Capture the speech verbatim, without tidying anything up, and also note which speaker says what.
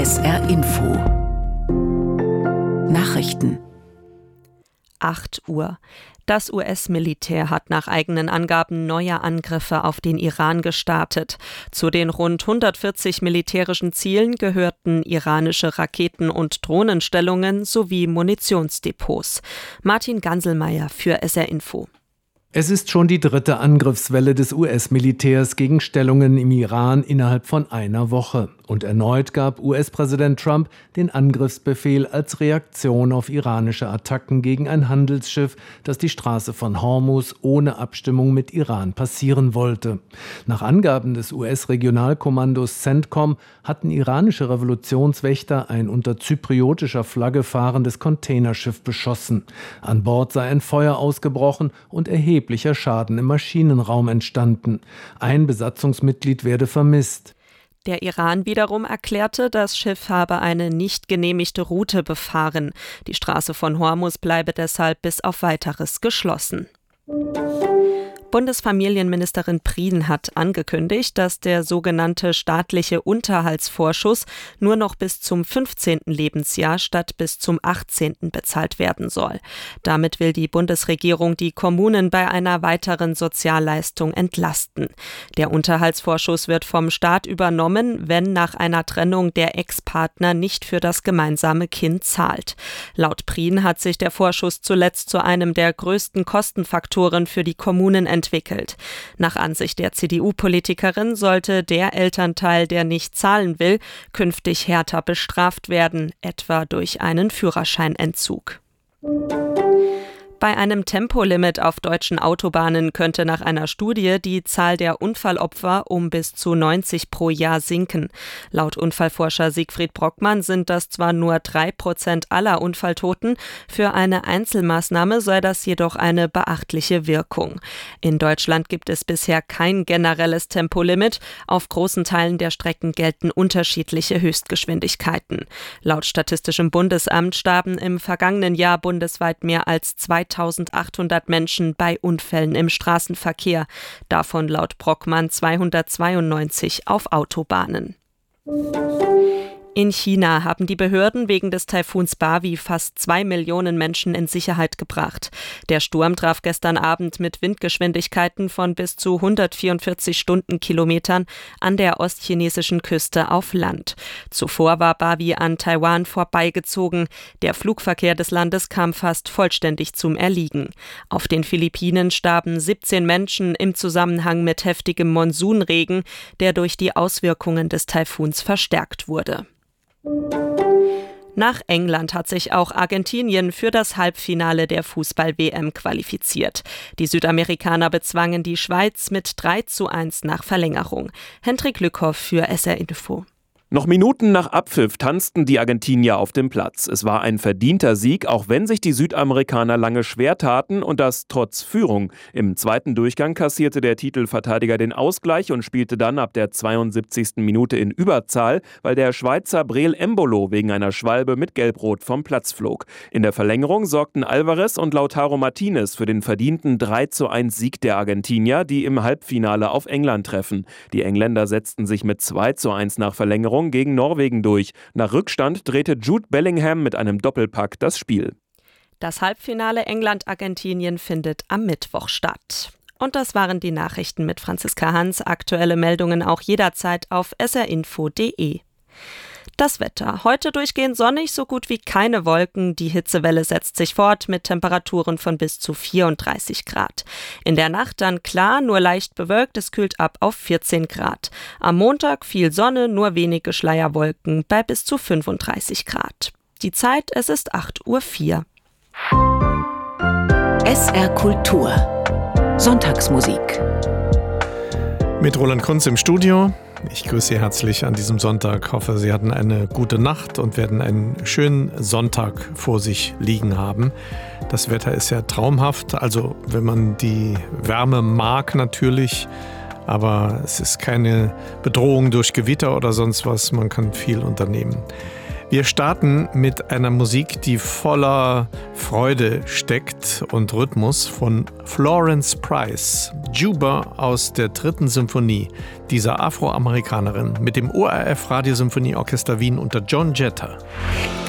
Speaker 1: S R Info Nachrichten.
Speaker 2: acht Uhr. Das U S-Militär hat nach eigenen Angaben neue Angriffe auf den Iran gestartet. Zu den rund hundertvierzig militärischen Zielen gehörten iranische Raketen- und Drohnenstellungen sowie Munitionsdepots. Martin Ganselmeier für S R Info.
Speaker 3: Es ist schon die dritte Angriffswelle des U S-Militärs gegen Stellungen im Iran innerhalb von einer Woche. Und erneut gab U S-Präsident Trump den Angriffsbefehl als Reaktion auf iranische Attacken gegen ein Handelsschiff, das die Straße von Hormuz ohne Abstimmung mit Iran passieren wollte. Nach Angaben des U S-Regionalkommandos CENTCOM hatten iranische Revolutionswächter ein unter zypriotischer Flagge fahrendes Containerschiff beschossen. An Bord sei ein Feuer ausgebrochen und erheblicher Schaden im Maschinenraum entstanden. Ein Besatzungsmitglied werde vermisst.
Speaker 2: Der Iran wiederum erklärte, das Schiff habe eine nicht genehmigte Route befahren. Die Straße von Hormuz bleibe deshalb bis auf Weiteres geschlossen. Bundesfamilienministerin Prien hat angekündigt, dass der sogenannte staatliche Unterhaltsvorschuss nur noch bis zum fünfzehnten Lebensjahr statt bis zum achtzehnten bezahlt werden soll. Damit will die Bundesregierung die Kommunen bei einer weiteren Sozialleistung entlasten. Der Unterhaltsvorschuss wird vom Staat übernommen, wenn nach einer Trennung der Ex-Partner nicht für das gemeinsame Kind zahlt. Laut Prien hat sich der Vorschuss zuletzt zu einem der größten Kostenfaktoren für die Kommunen entwickelt. entwickelt. Nach Ansicht der C D U-Politikerin sollte der Elternteil, der nicht zahlen will, künftig härter bestraft werden, etwa durch einen Führerscheinentzug. Bei einem Tempolimit auf deutschen Autobahnen könnte nach einer Studie die Zahl der Unfallopfer um bis zu neunzig pro Jahr sinken. Laut Unfallforscher Siegfried Brockmann sind das zwar nur drei Prozent aller Unfalltoten, für eine Einzelmaßnahme sei das jedoch eine beachtliche Wirkung. In Deutschland gibt es bisher kein generelles Tempolimit. Auf großen Teilen der Strecken gelten unterschiedliche Höchstgeschwindigkeiten. Laut Statistischem Bundesamt starben im vergangenen Jahr bundesweit mehr als zweitausendachthundert Menschen bei Unfällen im Straßenverkehr, davon laut Brockmann zweihundertzweiundneunzig auf Autobahnen. In China haben die Behörden wegen des Taifuns Bavi fast zwei Millionen Menschen in Sicherheit gebracht. Der Sturm traf gestern Abend mit Windgeschwindigkeiten von bis zu hundertvierundvierzig Stundenkilometern an der ostchinesischen Küste auf Land. Zuvor war Bavi an Taiwan vorbeigezogen. Der Flugverkehr des Landes kam fast vollständig zum Erliegen. Auf den Philippinen starben siebzehn Menschen im Zusammenhang mit heftigem Monsunregen, der durch die Auswirkungen des Taifuns verstärkt wurde. Nach England hat sich auch Argentinien für das Halbfinale der Fußball-W M qualifiziert. Die Südamerikaner bezwangen die Schweiz mit drei zu eins nach Verlängerung. Hendrik Lückhoff für S R Info.
Speaker 4: Noch Minuten nach Abpfiff tanzten die Argentinier auf dem Platz. Es war ein verdienter Sieg, auch wenn sich die Südamerikaner lange schwer taten und das trotz Führung. Im zweiten Durchgang kassierte der Titelverteidiger den Ausgleich und spielte dann ab der zweiundsiebzigsten Minute in Überzahl, weil der Schweizer Breel Embolo wegen einer Schwalbe mit Gelbrot vom Platz flog. In der Verlängerung sorgten Alvarez und Lautaro Martinez für den verdienten drei zu eins Sieg der Argentinier, die im Halbfinale auf England treffen. Die Engländer setzten sich mit zwei zu eins nach Verlängerung gegen Norwegen durch. Nach Rückstand drehte Jude Bellingham mit einem Doppelpack das Spiel.
Speaker 2: Das Halbfinale England-Argentinien findet am Mittwoch statt. Und das waren die Nachrichten mit Franziska Hans. Aktuelle Meldungen auch jederzeit auf s r info punkt d e. Das Wetter. Heute durchgehend sonnig, so gut wie keine Wolken. Die Hitzewelle setzt sich fort mit Temperaturen von bis zu vierunddreißig Grad. In der Nacht dann klar, nur leicht bewölkt. Es kühlt ab auf vierzehn Grad. Am Montag viel Sonne, nur wenige Schleierwolken bei bis zu fünfunddreißig Grad. Die Zeit, es ist acht Uhr vier.
Speaker 1: S R Kultur. Sonntagsmusik.
Speaker 5: Mit Roland Kunz im Studio. Ich grüße Sie herzlich an diesem Sonntag. Hoffe, Sie hatten eine gute Nacht und werden einen schönen Sonntag vor sich liegen haben. Das Wetter ist ja traumhaft, also wenn man die Wärme mag natürlich, aber es ist keine Bedrohung durch Gewitter oder sonst was. Man kann viel unternehmen. Wir starten mit einer Musik, die voller Freude steckt und Rhythmus von Florence Price, Juba aus der dritten Symphonie dieser Afroamerikanerin mit dem O R F Radiosymphonieorchester Wien unter John Jeter.